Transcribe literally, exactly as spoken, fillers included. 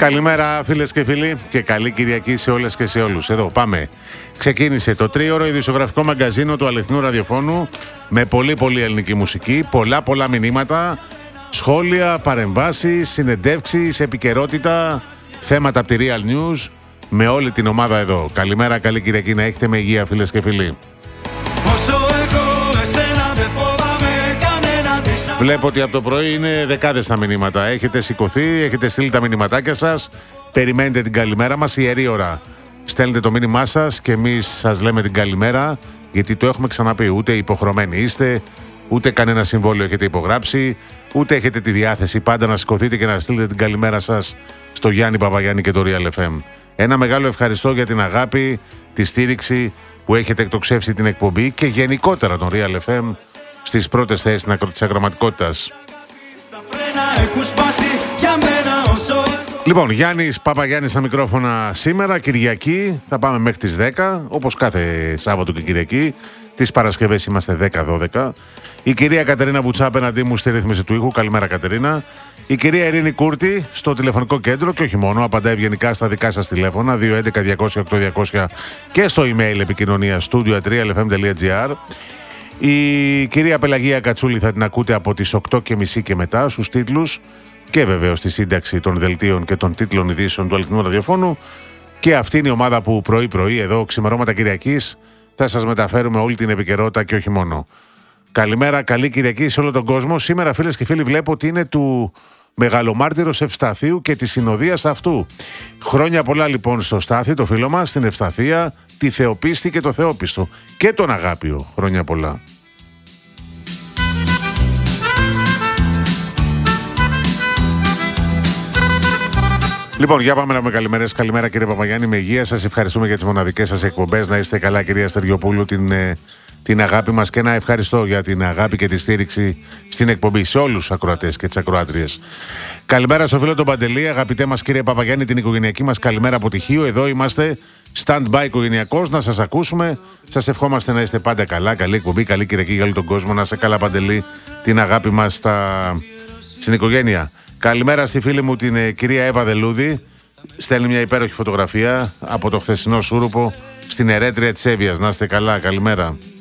Καλημέρα φίλες και φίλοι και καλή Κυριακή σε όλες και σε όλους. Εδώ πάμε. Ξεκίνησε το τρίωρο ειδησιογραφικό μαγκαζίνο του αληθινού ραδιοφώνου με πολύ πολύ ελληνική μουσική, πολλά πολλά μηνύματα, σχόλια, παρεμβάσεις, συνεντεύξεις, επικαιρότητα, θέματα από τη Real News με όλη την ομάδα εδώ. Καλημέρα, καλή Κυριακή να έχετε με υγεία φίλες και φίλοι. Βλέπω ότι από το πρωί είναι δεκάδες τα μηνύματα. Έχετε σηκωθεί, έχετε στείλει τα μηνυματάκια σας. Περιμένετε την καλημέρα μας, ιερή ώρα. Στέλνετε το μήνυμά σας και εμείς σας λέμε την καλημέρα, γιατί το έχουμε ξαναπεί. Ούτε υποχρεωμένοι είστε, ούτε κανένα συμβόλαιο έχετε υπογράψει, ούτε έχετε τη διάθεση πάντα να σηκωθείτε και να στείλετε την καλημέρα σας στο Γιάννη Παπαγιάννη και το Real εφ εμ. Ένα μεγάλο ευχαριστώ για την αγάπη, τη στήριξη που έχετε εκτοξεύσει την εκπομπή και γενικότερα τον Real εφ εμ στις πρώτες θέσεις της αγραμματικότητας. Λοιπόν, Γιάννης Παπαγιάννης στα μικρόφωνα σήμερα, Κυριακή, θα πάμε μέχρι τις δέκα, όπως κάθε Σάββατο και Κυριακή. Τις Παρασκευές είμαστε δέκα δώδεκα. Η κυρία Κατερίνα Βουτσά απέναντί μου στη ρύθμιση του ήχου. Καλημέρα, Κατερίνα. Η κυρία Ειρήνη Κούρτη στο τηλεφωνικό κέντρο και όχι μόνο, απαντάει ευγενικά στα δικά σας τηλέφωνα δύο έντεκα διακόσια οκτώ διακόσια και στο email επικοινωνία studio at real f m dot g r. Η κυρία Πελαγία Κατσούλη θα την ακούτε από τις οκτώ και μισή και μετά στους τίτλους και βεβαίως στη σύνταξη των δελτίων και των τίτλων ειδήσεων του αληθινού ραδιοφώνου. Και αυτή είναι η ομάδα που πρωί-πρωί εδώ, ξημερώματα Κυριακής, θα σας μεταφέρουμε όλη την επικαιρότητα και όχι μόνο. Καλημέρα, καλή Κυριακή σε όλο τον κόσμο. Σήμερα, φίλες και φίλοι, βλέπω ότι είναι του Μεγαλομάρτυρος Ευσταθίου και της συνοδείας αυτού. Χρόνια πολλά λοιπόν στο Στάθη, το φίλο μας, στην Ευσταθία, τη Θεοπίστη και το Θεόπιστο και τον Αγάπιο. Χρόνια πολλά. Λοιπόν, για πάμε να με καλημέρες. Καλημέρα κύριε Παπαγιάννη, με υγεία σας. Ευχαριστούμε για τις μοναδικές σας εκπομπές. Να είστε καλά κυρία Στεριοπούλου, την, την αγάπη μας, και ένα ευχαριστώ για την αγάπη και τη στήριξη στην εκπομπή σε όλους τους ακροατές και τις ακροάτριες. Καλημέρα στο φίλο τον Παντελή, αγαπητέ μας κύριε Παπαγιάννη, την οικογενειακή μας καλημέρα από Τυχείο. Εδώ είμαστε, stand-by οικογενειακός, να σας ακούσουμε. Σας ευχόμαστε να είστε πάντα καλά. Καλή εκπομπή, καλή Κυριακή για όλο τον κόσμο. Να είστε καλά, Παντελή, την αγάπη μας στα... στην οικογένεια. Καλημέρα στη φίλη μου την ε, κυρία Εύα Δελούδη. Στέλνει μια υπέροχη φωτογραφία από το χθεσινό σούρουπο στην ερέτρια της Εύβοιας. Να είστε καλά, καλημέρα.